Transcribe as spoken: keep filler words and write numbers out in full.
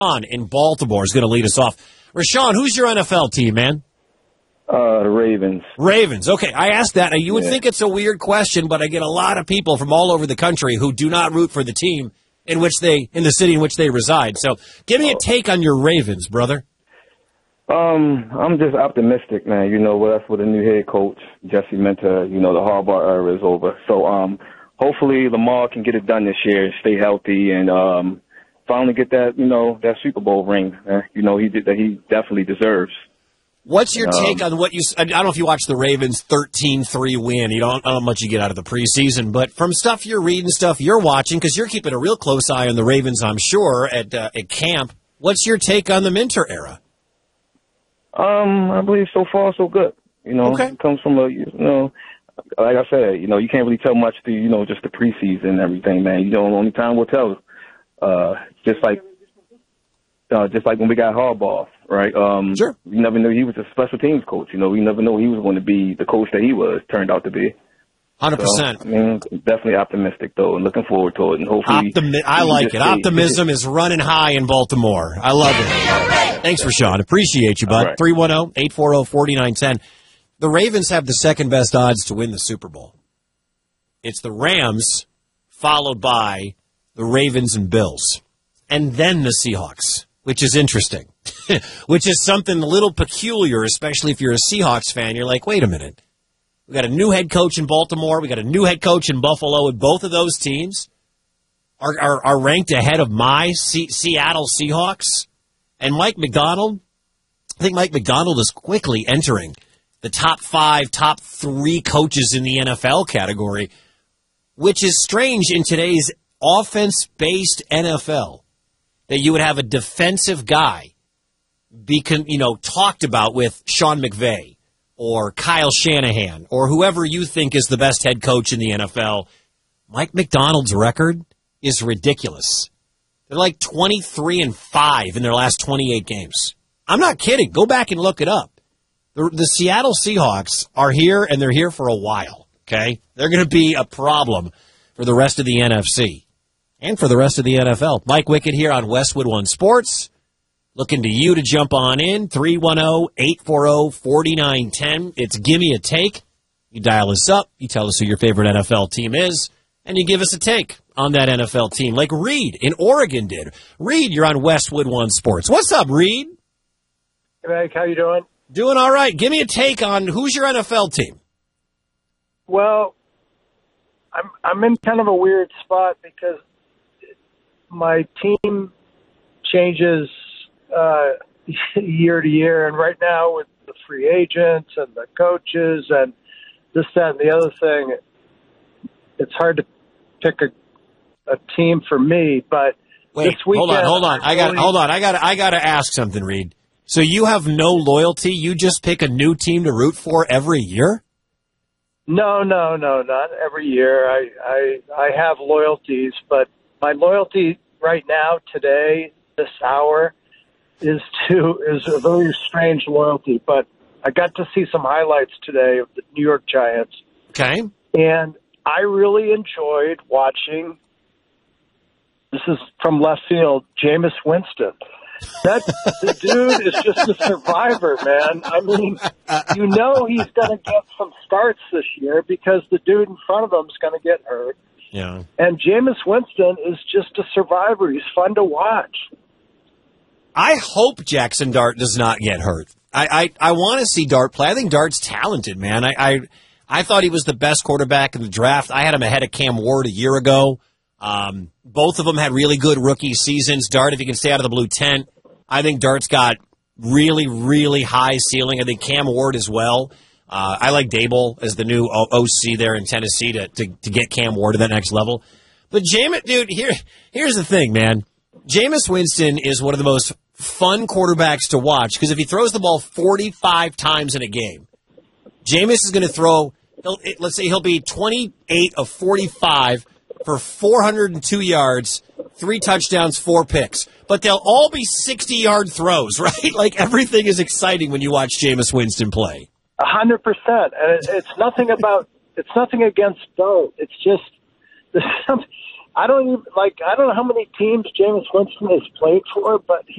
Rashawn in Baltimore is going to lead us off. Rashawn, who's your N F L team, man? Uh, the Ravens. Ravens. Okay, I asked that. You would yeah. think it's a weird question, but I get a lot of people from all over the country who do not root for the team in which they, in the city in which they reside. So give me a take on your Ravens, brother. Um, I'm just optimistic, man. You know, well, that's with a new head coach, Jesse Minter. You know, the Harbaugh era is over. So, um, hopefully Lamar can get it done this year, stay healthy, and um, finally get that, you know, that Super Bowl ring. Uh, you know, he did that. He definitely deserves. What's your um, take on what you? I don't know if you watch the Ravens thirteen three win. You don't. I don't know how much you get out of the preseason, but from stuff you're reading, stuff you're watching, because you're keeping a real close eye on the Ravens, I'm sure, at uh, at camp. What's your take on the Minter era? Um, I believe so far so good. You know, okay. It comes from a, you know, like I said, you know, you can't really tell much through, you know, just the preseason and everything, man. You know, only time will tell. Uh, just like, uh, just like when we got Harbaugh, right? Um, sure. We never knew he was a special teams coach. You know, we never knew he was going to be the coach that he was turned out to be. Hundred so, percent. I mean, definitely optimistic though, and looking forward to it. And hopefully, Optimi- I like it. Optimism is running high in Baltimore. I love it. Thanks, Rashawn. Appreciate you, bud. Three one zero eight four zero four nine ten. The Ravens have the second best odds to win the Super Bowl. It's the Rams, followed by the Ravens and Bills, and then the Seahawks, which is interesting. Which is something a little peculiar, especially if you're a Seahawks fan. You're like, wait a minute. We got a new head coach in Baltimore. We got a new head coach in Buffalo, and both of those teams are are, are ranked ahead of my C- Seattle Seahawks. And Mike Macdonald, I think Mike Macdonald is quickly entering the top five, top three coaches in the N F L category, which is strange in today's offense-based N F L that you would have a defensive guy be, you know, talked about with Sean McVay or Kyle Shanahan, or whoever you think is the best head coach in the N F L. Mike Macdonald's record is ridiculous. They're like twenty-three and five in their last twenty-eight games. I'm not kidding. Go back and look it up. The, the Seattle Seahawks are here, and they're here for a while, okay? They're going to be a problem for the rest of the N F C and for the rest of the N F L. Mike Wickett here on Westwood One Sports. Looking to you to jump on in, three one zero eight four zero four nine one zero. It's Gimme a Take. You dial us up, you tell us who your favorite N F L team is, and you give us a take on that N F L team, like Reed in Oregon did. Reed, you're on Westwood One Sports. What's up, Reed? Hey, Mike, how you doing? Doing all right. Give me a take on who's your N F L team. Well, I'm I'm in kind of a weird spot because my team changes uh, year to year, and right now with the free agents and the coaches and this, that, and the other thing, it's hard to pick a, a team for me. But Wait, this weekend, hold on, hold on. I got, hold on. I got, I got to ask something, Reed. So you have no loyalty? You just pick a new team to root for every year? No, no, no, not every year. I, I, I have loyalties, but my loyalty right now, today, this hour, is to is a very strange loyalty. But I got to see some highlights today of the New York Giants. Okay. And I really enjoyed watching, this is from left field, Jameis Winston. That the dude is just a survivor, man. I mean, you know he's going to get some starts this year because the dude in front of him is going to get hurt. Yeah. And Jameis Winston is just a survivor. He's fun to watch. I hope Jackson Dart does not get hurt. I I, I want to see Dart play. I think Dart's talented, man. I, I I thought he was the best quarterback in the draft. I had him ahead of Cam Ward a year ago. Um, both of them had really good rookie seasons. Dart, if he can stay out of the blue tent, I think Dart's got really, really high ceiling. I think Cam Ward as well. Uh, I like Dable as the new O C there in Tennessee to, to, to get Cam Ward to that next level. But Jameis, dude, here, here's the thing, man. Jameis Winston is one of the most fun quarterbacks to watch because if he throws the ball forty-five times in a game, Jameis is going to throw, he'll, let's say he'll be twenty-eight of forty-five for four hundred two yards, three touchdowns, four picks. But they'll all be sixty-yard throws, right? Like everything is exciting when you watch Jameis Winston play. A hundred percent, and it, it's nothing about it's nothing against Dart. It's just there's some, I don't even like. I don't know how many teams Jameis Winston has played for, but he